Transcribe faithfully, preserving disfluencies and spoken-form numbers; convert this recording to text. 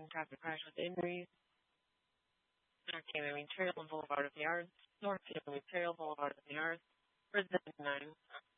traffic crash with injuries. North Calumet Trail and Boulevard of the Arts. North Calumet Trail, Boulevard of the Arts. Brisbane nine.